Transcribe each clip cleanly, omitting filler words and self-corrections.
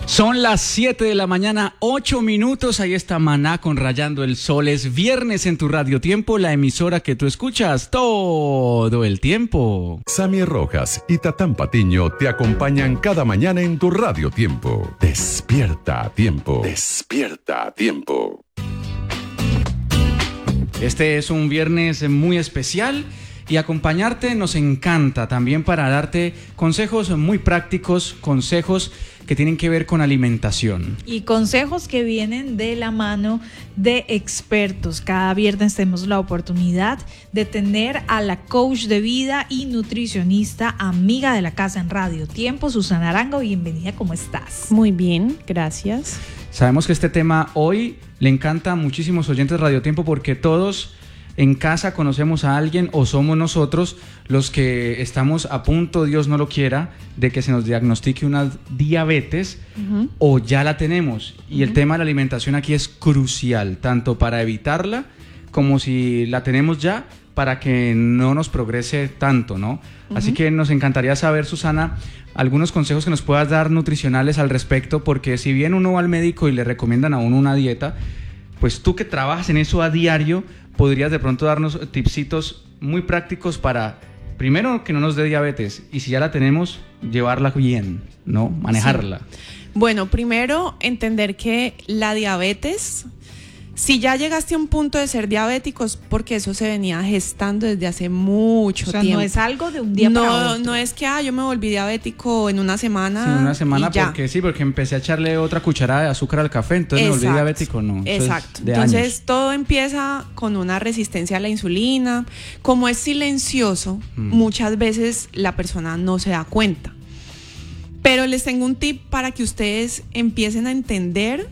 Son las 7 de la mañana, 8 minutos. Ahí está Maná con Rayando el Sol. Es viernes en tu Radio Tiempo, la emisora que tú escuchas todo el tiempo. Sammy Rojas y Tatán Patiño te acompañan cada mañana en tu Radio Tiempo. Despierta a tiempo. Despierta a tiempo. Este es un viernes muy especial y acompañarte nos encanta también para darte consejos muy prácticos, consejos que tienen que ver con alimentación. Y consejos que vienen de la mano de expertos. Cada viernes tenemos la oportunidad de tener a la coach de vida y nutricionista, amiga de la casa en Radio Tiempo, Susana Arango. Bienvenida, ¿cómo estás? Muy bien, gracias. Sabemos que este tema hoy le encanta a muchísimos oyentes de Radio Tiempo porque todos en casa conocemos a alguien o somos nosotros los que estamos a punto, Dios no lo quiera, de que se nos diagnostique una diabetes o ya la tenemos. Y el tema de la alimentación aquí es crucial, tanto para evitarla como si la tenemos ya, para que no nos progrese tanto, ¿no? Así que nos encantaría saber, Susana, algunos consejos que nos puedas dar nutricionales al respecto, porque si bien uno va al médico y le recomiendan a uno una dieta, pues tú que trabajas en eso a diario, podrías de pronto darnos tipsitos muy prácticos para, primero, que no nos dé diabetes, y si ya la tenemos, llevarla bien, ¿no? Manejarla. Sí. Bueno, primero, entender que la diabetes, si ya llegaste a un punto de ser diabético, es porque eso se venía gestando desde hace mucho tiempo. No es algo de un día para otro. No es que yo me volví diabético en una semana. Sí, en una semana, porque porque empecé a echarle otra cucharada de azúcar al café, entonces me volví diabético, no. Exacto. Entonces todo empieza con una resistencia a la insulina. Como es silencioso, muchas veces la persona no se da cuenta. Pero les tengo un tip para que ustedes empiecen a entender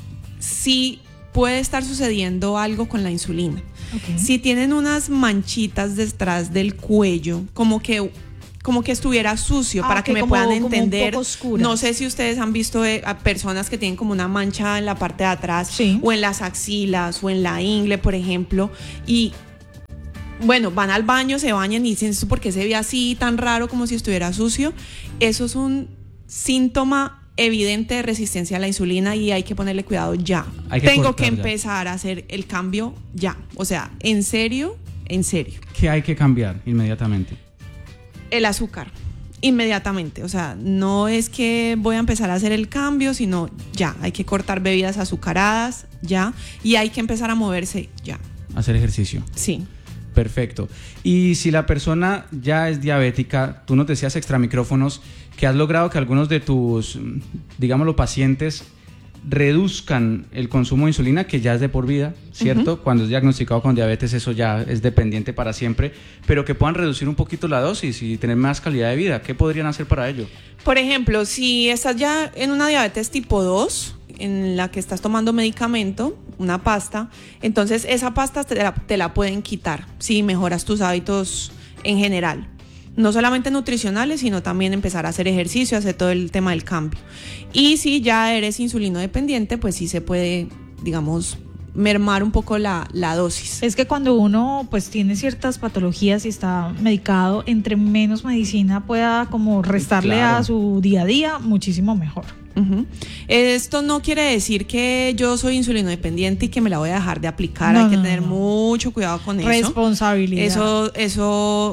si puede estar sucediendo algo con la insulina. Okay. Si tienen unas manchitas detrás del cuello, como que estuviera sucio, para que me puedan entender. No sé si ustedes han visto a personas que tienen como una mancha en la parte de atrás, sí, o en las axilas o en la ingle, por ejemplo, y bueno, van al baño, se bañan y dicen, ¿esto por qué se ve así tan raro, como si estuviera sucio? Eso es un síntoma evidente de resistencia a la insulina y hay que ponerle cuidado ya. Tengo que empezar a hacer el cambio ya. O sea, en serio. ¿Qué hay que cambiar inmediatamente? El azúcar, inmediatamente. O sea, no es que voy a empezar a hacer el cambio, sino ya. Hay que cortar bebidas azucaradas ya. Y hay que empezar a moverse ya. Hacer ejercicio. Sí. Perfecto. Y si la persona ya es diabética, tú nos decías extra micrófonos que has logrado que algunos de tus, digámoslo, pacientes reduzcan el consumo de insulina, que ya es de por vida, ¿cierto? Cuando es diagnosticado con diabetes, eso ya es dependiente para siempre, pero que puedan reducir un poquito la dosis y tener más calidad de vida. ¿Qué podrían hacer para ello? Por ejemplo, si estás ya en una diabetes tipo 2, en la que estás tomando medicamento, una pasta, entonces esa pasta te la pueden quitar si mejoras tus hábitos en general. No solamente nutricionales, sino también empezar a hacer ejercicio, hacer todo el tema del cambio. Y si ya eres insulino dependiente, pues sí se puede, digamos, mermar un poco la dosis. Es que cuando uno pues tiene ciertas patologías y está medicado, entre menos medicina pueda como restarle a su día a día, muchísimo mejor. Esto no quiere decir que yo soy insulino dependiente y que me la voy a dejar de aplicar. Hay que tener mucho cuidado con eso. Responsabilidad. Eso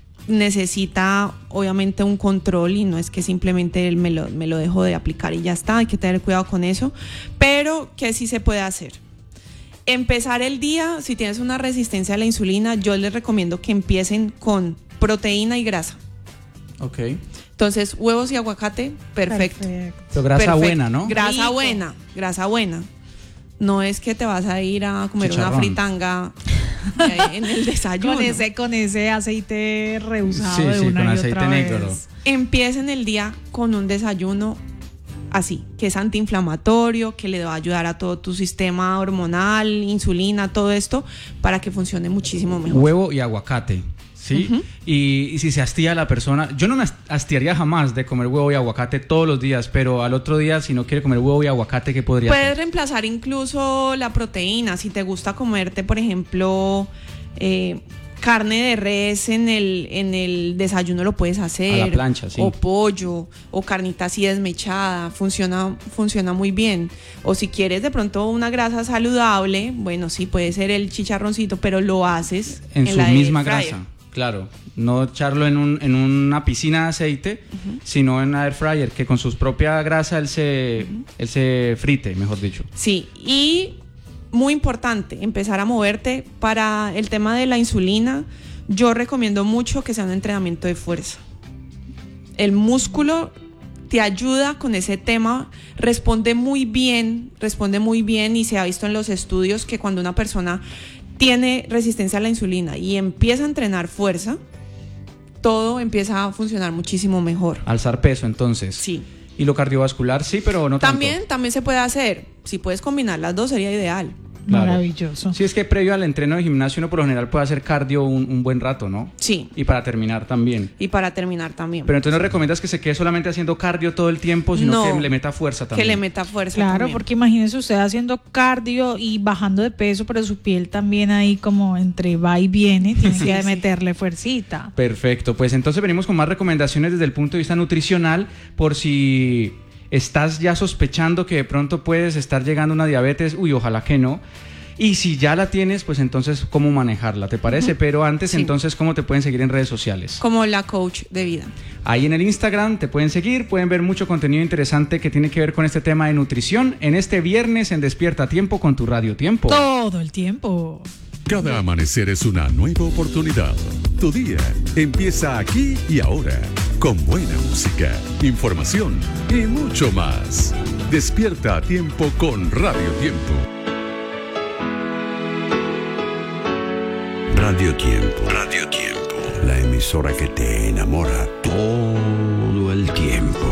necesita obviamente un control y no es que simplemente me lo dejo de aplicar y ya está. Hay que tener cuidado con eso, pero que sí se puede hacer. Empezar el día, si tienes una resistencia a la insulina, yo les recomiendo que empiecen con proteína y grasa. Ok. Entonces, huevos y aguacate, perfecto. Pero grasa buena, ¿no? Grasa buena. No es que te vas a ir a comer una fritanga en el desayuno. Con ese aceite rehusado de con una y aceite otra negro. vez. Empiecen el día con un desayuno así, que es antiinflamatorio, que le va a ayudar a todo tu sistema hormonal, insulina, todo esto, para que funcione muchísimo mejor. Huevo y aguacate. ¿Sí? Y si se hastía la persona, yo no me hastiaría jamás de comer huevo y aguacate todos los días, pero al otro día, si no quiere comer huevo y aguacate, ¿qué podría hacer? Puedes reemplazar incluso la proteína. Si te gusta comerte, por ejemplo, carne de res en el desayuno lo puedes hacer. A la plancha, sí. O pollo, o carnita así desmechada, funciona muy bien. O si quieres de pronto una grasa saludable, bueno, sí, puede ser el chicharroncito, pero lo haces en su la misma air fryer. grasa. Claro, no echarlo en una piscina de aceite, sino en air fryer, que con su propia grasa él se frite, mejor dicho. Sí, y muy importante, empezar a moverte. Para el tema de la insulina, yo recomiendo mucho que sea un entrenamiento de fuerza. El músculo te ayuda con ese tema, responde muy bien y se ha visto en los estudios que cuando una persona tiene resistencia a la insulina y empieza a entrenar fuerza, todo empieza a funcionar muchísimo mejor. Alzar peso, entonces. Sí. Y lo cardiovascular, sí, pero no tanto. También se puede hacer. Si puedes combinar las dos, sería ideal. Claro. Maravilloso. Sí, es que previo al entreno de gimnasio uno por lo general puede hacer cardio un buen rato, ¿no? Sí. Y para terminar también. Pero entonces no recomiendas que se quede solamente haciendo cardio todo el tiempo, sino que le meta fuerza también. Que le meta fuerza. Claro, también. porque imagínese usted haciendo cardio y bajando de peso, pero su piel también ahí como entre va y viene, tiene que meterle fuercita. Perfecto, pues entonces venimos con más recomendaciones desde el punto de vista nutricional, por si estás ya sospechando que de pronto puedes estar llegando a una diabetes, ojalá que no. Y si ya la tienes, pues entonces cómo manejarla, ¿te parece? Pero antes, entonces, ¿cómo te pueden seguir en redes sociales? Como la coach de vida. Ahí en el Instagram te pueden seguir, pueden ver mucho contenido interesante que tiene que ver con este tema de nutrición en este viernes en Despierta a Tiempo con tu Radio Tiempo. Todo el tiempo. Cada amanecer es una nueva oportunidad. Tu día empieza aquí y ahora, con buena música, información y mucho más. Despierta a Tiempo con Radio Tiempo. Radio Tiempo, la emisora que te enamora todo el tiempo.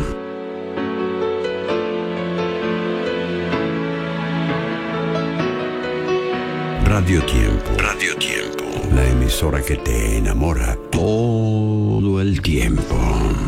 Radio Tiempo, la emisora que te enamora todo el tiempo.